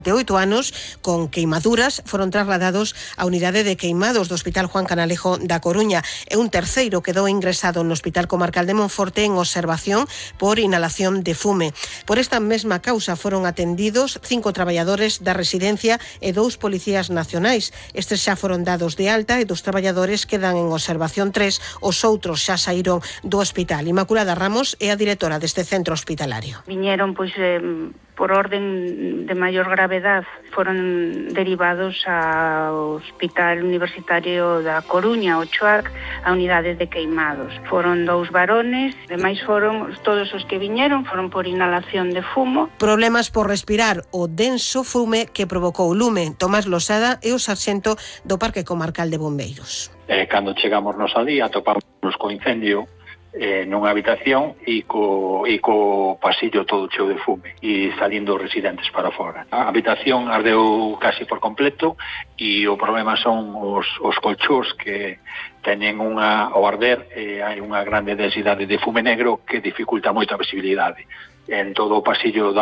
de 8 anos con queimaduras foron trasladados á unidade de queimados do Hospital Juan Canalejo da Coruña e un terceiro quedou ingresado no Hospital Comarcal de Monforte en observación por inhalación de fume. Por esta mesma causa foron atendidos 5 traballadores da residencia e 2 policías nacionais. Estes xa foron dados de alta e dos traballadores quedan en observación 3, os outros xa saíron do hospital. Inmaculada Ramos é a directora deste centro hospitalario. Viñeron por orden de maior gravedad, foron derivados ao Hospital Universitario da Coruña, o CHUAC, a unidade de queimados. Foron 2 varones, demais foron todos os que viñeron, foron por inhalación de fumo. Problemas por respirar o denso fume que provocou o lume. Tomás Losada é o sarxento do Parque Comarcal de Bombeiros. Cando chegamos nos alí, atopamos co incendio nunha habitación e co pasillo todo cheo de fume e salindo residentes para fora. A habitación ardeu casi por completo e o problema son os colchós que teñen ao arder hai unha grande densidade de fume negro que dificulta moito a visibilidade. En todo o pasillo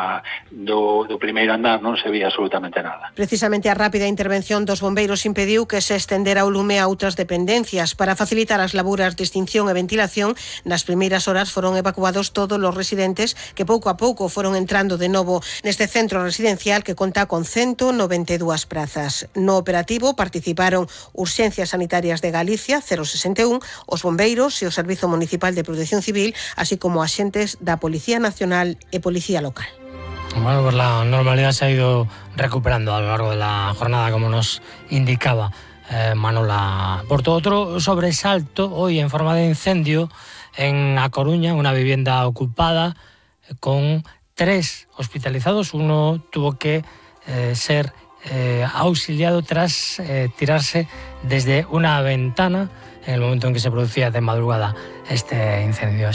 do primeiro andar non se vía absolutamente nada. Precisamente a rápida intervención dos bombeiros impediu que se estendera o lume a outras dependencias. Para facilitar as laburas de extinción e ventilación, nas primeiras horas foron evacuados todos os residentes que pouco a pouco foron entrando de novo neste centro residencial que conta con 192 prazas. No operativo participaron Urxencias Sanitarias de Galicia, 061, os bombeiros e o Servizo Municipal de Protección Civil, así como axentes da Policía Nacional e Policía Local. Bueno, pues la normalidad se ha ido recuperando a lo largo de la jornada, como nos indicaba Manola Porto. Otro sobresalto hoy en forma de incendio en A Coruña, una vivienda ocupada con 3 hospitalizados. Uno tuvo que ser auxiliado tras tirarse desde una ventana en el momento en que se producía de madrugada este incendio.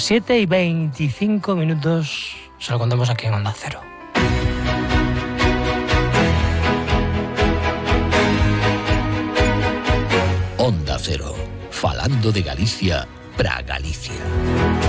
7:25, se lo contamos aquí en Onda Cero. Onda Cero, falando de Galicia para Galicia.